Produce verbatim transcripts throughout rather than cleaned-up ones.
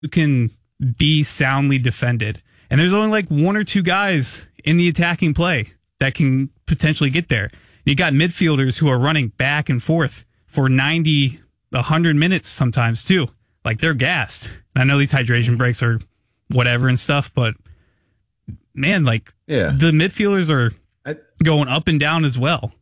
can be soundly defended. And there's only like one or two guys in the attacking play that can potentially get there. You got midfielders who are running back and forth for ninety, one hundred minutes sometimes too. Like they're gassed. And I know these hydration breaks are whatever and stuff, but man, like yeah. the midfielders are I, going up and down as well.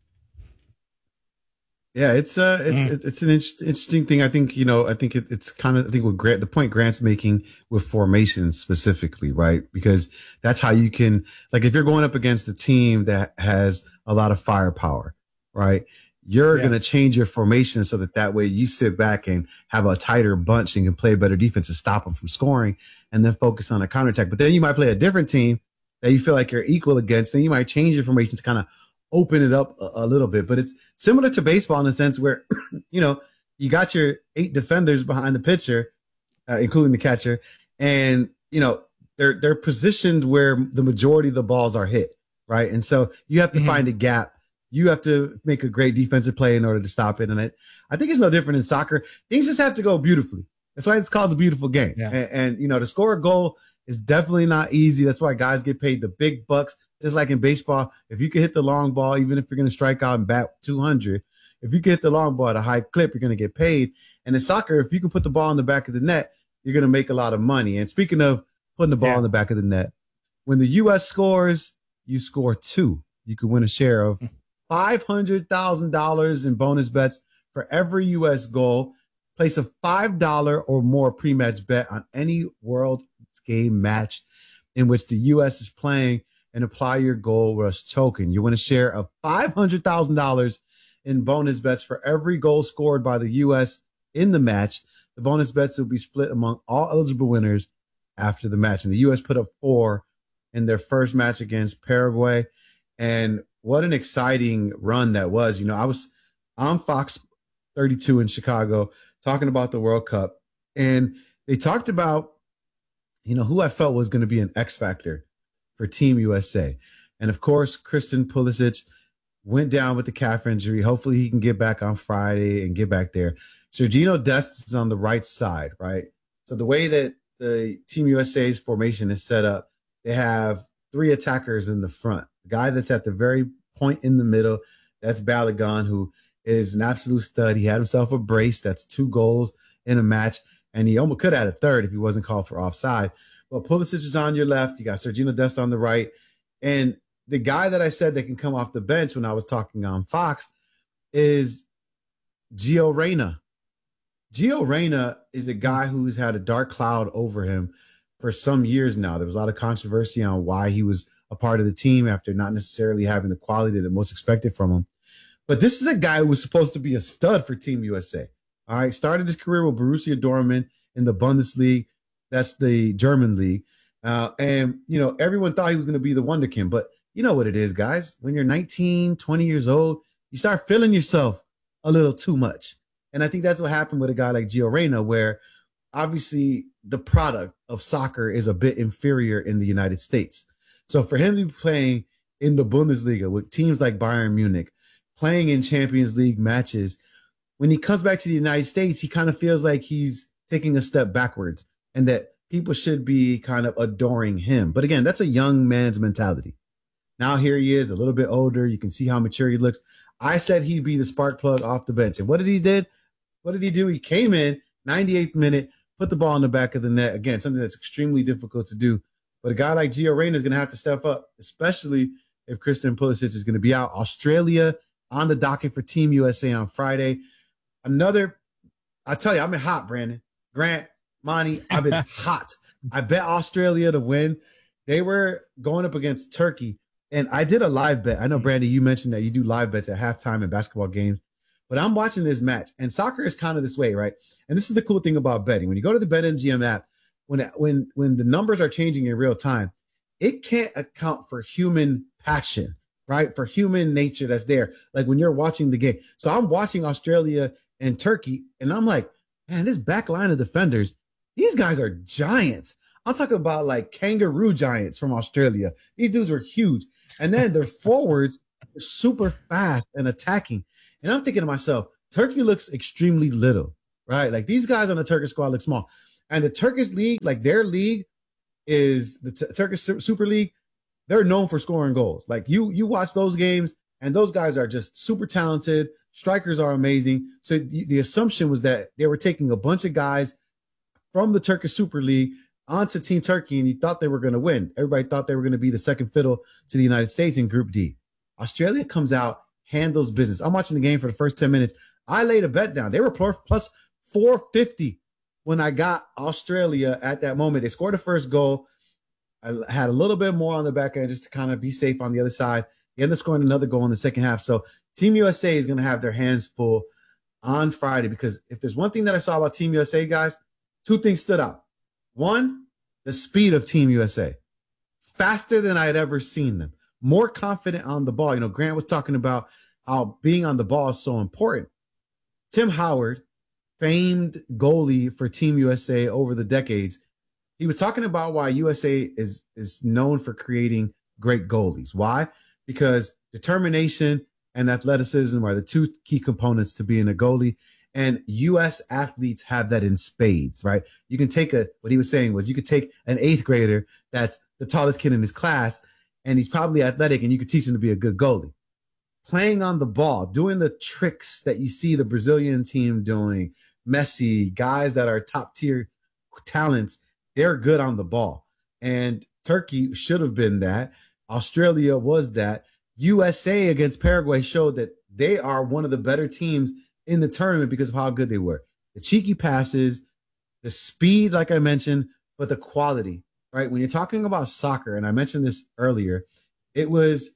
Yeah, it's uh, it's mm. it's an inter- interesting thing. I think you know, I think it, it's kind of I think what Grant, the point Grant's making with formations specifically, right? Because that's how you can, like, if you're going up against a team that has a lot of firepower, right? You're yeah. going to change your formation so that that way you sit back and have a tighter bunch and can play better defense to stop them from scoring, and then focus on a counterattack. But then you might play a different team that you feel like you're equal against, and you might change your formation to kind of open it up a, a little bit. But it's similar to baseball in the sense where, you know, you got your eight defenders behind the pitcher, uh, including the catcher, and, you know, they're they're positioned where the majority of the balls are hit, right? And so you have to mm-hmm. find a gap. You have to make a great defensive play in order to stop it. And it, I think it's no different in soccer. Things just have to go beautifully. That's why it's called the beautiful game. Yeah. And, and, you know, to score a goal is definitely not easy. That's why guys get paid the big bucks. Just like in baseball, if you can hit the long ball, even if you're going to strike out and bat two hundred, if you can hit the long ball at a high clip, you're going to get paid. And in soccer, if you can put the ball in the back of the net, you're going to make a lot of money. And speaking of putting the ball yeah. in the back of the net, when the U S scores, you score two. You can win a share of five hundred thousand dollars in bonus bets for every U S goal. Place a five dollars or more pre-match bet on any World Game match in which the U S is playing, and apply your goal rush token. You win a share of five hundred thousand dollars in bonus bets for every goal scored by the U S in the match. The bonus bets will be split among all eligible winners after the match. And the U S put up four in their first match against Paraguay. And what an exciting run that was. You know, I was on Fox thirty-two in Chicago talking about the World Cup, and they talked about, you know, who I felt was going to be an X factor for Team U S A. And of course, Christian Pulisic went down with the calf injury. Hopefully he can get back on Friday and get back there. Sergino Dest is on the right side, right? So the way that the Team U S A's formation is set up, they have three attackers in the front. The guy that's at the very point in the middle, that's Balogun, who is an absolute stud. He had himself a brace. That's two goals in a match. And he almost could have had a third if he wasn't called for offside. Well, Pulisic is on your left. You got Sergino Dest on the right. And the guy that I said that can come off the bench when I was talking on Fox is Gio Reyna. Gio Reyna is a guy who's had a dark cloud over him for some years now. There was a lot of controversy on why he was a part of the team after not necessarily having the quality that most expected from him. But this is a guy who was supposed to be a stud for Team U S A. All right, started his career with Borussia Dortmund in the Bundesliga. That's the German league. Uh, and, you know, everyone thought he was going to be the wonderkind. But you know what it is, guys. When you're nineteen, twenty years old, you start feeling yourself a little too much. And I think that's what happened with a guy like Gio Reyna, where obviously the product of soccer is a bit inferior in the United States. So for him to be playing in the Bundesliga with teams like Bayern Munich, playing in Champions League matches, when he comes back to the United States, he kind of feels like he's taking a step backwards and that people should be kind of adoring him. But again, that's a young man's mentality. Now here he is, a little bit older. You can see how mature he looks. I said he'd be the spark plug off the bench. And what did he did? What did he do? He came in, ninety-eighth minute, put the ball in the back of the net. Again, something that's extremely difficult to do. But a guy like Gio Reyna is going to have to step up, especially if Christian Pulisic is going to be out. Australia on the docket for Team U S A on Friday. Another, I tell you, I've been hot, Brandon. Grant, Monty, I've been hot. I bet Australia to win. They were going up against Turkey. And I did a live bet. I know, Brandon, you mentioned that you do live bets at halftime in basketball games. But I'm watching this match, and soccer is kind of this way, right? And this is the cool thing about betting. When you go to the BetMGM app, when when when the numbers are changing in real time, it can't account for human passion, right? For human nature that's there. Like when you're watching the game. So I'm watching Australia and Turkey, and I'm like, man, this back line of defenders, these guys are giants. I'm talking about like kangaroo giants from Australia. These dudes are huge. And then their forwards are super fast and attacking. And I'm thinking to myself, Turkey looks extremely little, right? Like these guys on the Turkish squad look small. And the Turkish league, like their league is the T- Turkish Super League. They're known for scoring goals. Like you, you watch those games and those guys are just super talented. Strikers are amazing. So the, the assumption was that they were taking a bunch of guys from the Turkish Super League onto Team Turkey, and you thought they were going to win. Everybody thought they were going to be the second fiddle to the United States in Group D. Australia comes out, handles business. I'm watching the game for the first ten minutes. I laid a bet down. They were plus four fifty when I got Australia at that moment. They scored the first goal. I had a little bit more on the back end just to kind of be safe on the other side. They ended up scoring another goal in the second half. So Team U S A is going to have their hands full on Friday, because if there's one thing that I saw about Team U S A, guys, two things stood out. One, the speed of Team U S A. Faster than I had ever seen them. More confident on the ball. You know, Grant was talking about how being on the ball is so important. Tim Howard, famed goalie for Team U S A over the decades, he was talking about why U S A is, is known for creating great goalies. Why? Because determination and athleticism are the two key components to being a goalie. And U S athletes have that in spades, right? You can take a, what he was saying was you could take an eighth grader that's the tallest kid in his class, and he's probably athletic, and you could teach him to be a good goalie. Playing on the ball, doing the tricks that you see the Brazilian team doing, Messi, guys that are top tier talents, they're good on the ball. And Turkey should have been that. Australia was that. U S A against Paraguay showed that they are one of the better teams in the tournament because of how good they were. The cheeky passes, the speed, like I mentioned, but the quality, right? When you're talking about soccer, and I mentioned this earlier, it was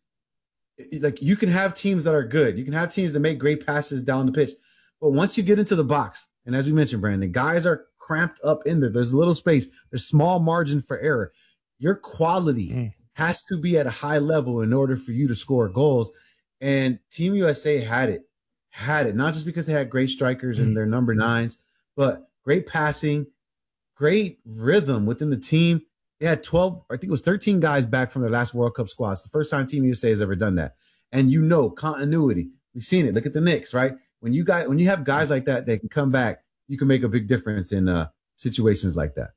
like you can have teams that are good. You can have teams that make great passes down the pitch. But once you get into the box, and as we mentioned, Brandon, guys are cramped up in there. There's a little space. There's small margin for error. Your quality mm. has to be at a high level in order for you to score goals. And Team U S A had it. Had it, not just because they had great strikers and their number nines, but great passing, great rhythm within the team. They had twelve, I think it was thirteen guys back from their last World Cup squads. The first time Team U S A has ever done that. And you know, continuity. We've seen it. Look at the Knicks, right? When you got, when you have guys like that that can come back, you can make a big difference in uh, situations like that.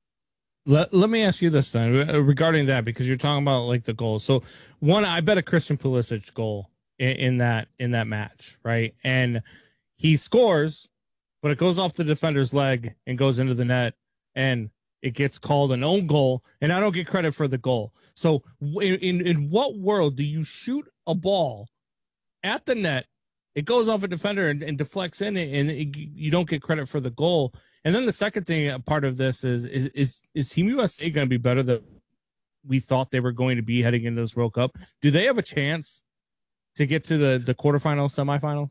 Let, let me ask you this then regarding that, because you're talking about like the goals. So one, I bet a Christian Pulisic goal in, in that in that match, right? And he scores, but it goes off the defender's leg and goes into the net, and it gets called an own goal, and I don't get credit for the goal. So in, in, in what world do you shoot a ball at the net, it goes off a defender and, and deflects in it, and it, you don't get credit for the goal? And then the second thing, part of this is, is, is, is Team U S A going to be better than we thought they were going to be heading into this World Cup? Do they have a chance to get to the, the quarterfinal, semifinal?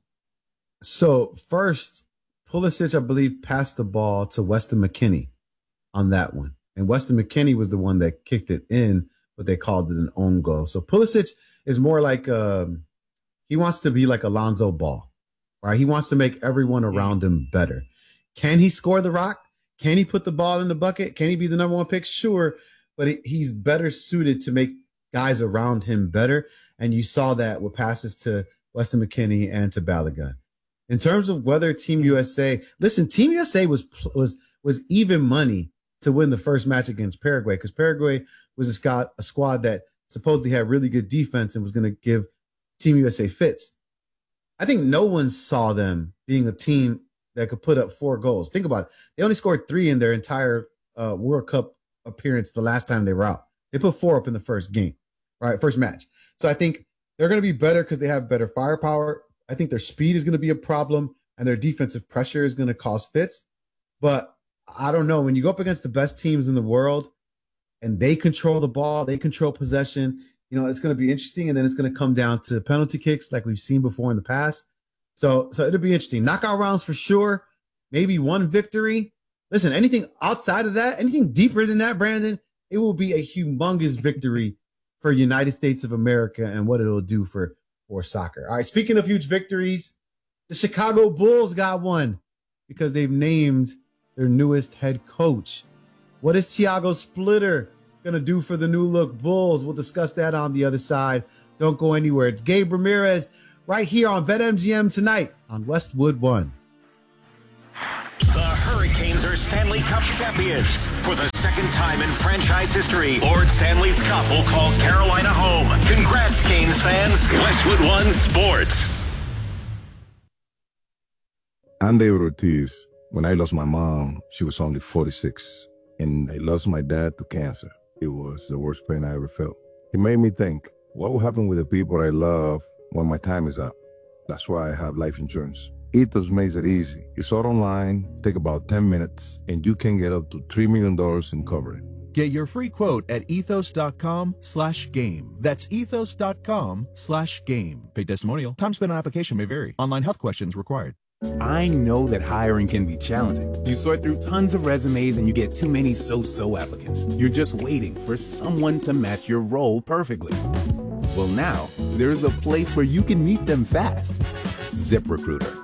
So first, Pulisic, I believe, passed the ball to Weston McKennie on that one. And Weston McKennie was the one that kicked it in, but they called it an own goal. So Pulisic is more like, um, he wants to be like Alonzo Ball, right? He wants to make everyone around him better. Can he score the rock? Can he put the ball in the bucket? Can he be the number one pick? Sure. But he, he's better suited to make guys around him better. And you saw that with passes to Weston McKennie and to Balogun. In terms of whether Team U S A, listen, Team U S A was, was, was even money to win the first match against Paraguay, because Paraguay was a squad, a squad that supposedly had really good defense and was going to give Team U S A fits. I think no one saw them being a team that could put up four goals. Think about it. They only scored three in their entire uh, World Cup appearance the last time they were out. They put four up in the first game, right? First match. So I think they're going to be better because they have better firepower. I think their speed is going to be a problem, and their defensive pressure is going to cause fits. But I don't know. When you go up against the best teams in the world and they control the ball, they control possession, you know, it's going to be interesting. And then it's going to come down to penalty kicks like we've seen before in the past. So, so it'll be interesting. Knockout rounds for sure. Maybe one victory. Listen, anything outside of that, anything deeper than that, Brandon, it will be a humongous victory for United States of America and what it'll do for, for soccer. All right. Speaking of huge victories, the Chicago Bulls got one because they've named their newest head coach. What is Thiago Splitter going to do for the new look Bulls? We'll discuss that on the other side. Don't go anywhere. It's Gabe Ramirez right here on BetMGM tonight on Westwood One. The Hurricanes are your Stanley Cup champions. For the second time in franchise history, Lord Stanley's Cup will call Carolina home. Congrats, Canes fans. Westwood One Sports. I'm David Ortiz. When I lost my mom, she was only forty-six. And I lost my dad to cancer. It was the worst pain I ever felt. It made me think, what will happen with the people I love when my time is up? That's why I have life insurance. Ethos makes it easy. It's all online, take about ten minutes, and you can get up to three million dollars in coverage. Get your free quote at ethos.com slash game. That's ethos.com slash game. Paid testimonial. Time spent on application may vary. Online health questions required. I know that hiring can be challenging. You sort through tons of resumes and you get too many so-so applicants. You're just waiting for someone to match your role perfectly. Well, now there's a place where you can meet them fast. ZipRecruiter.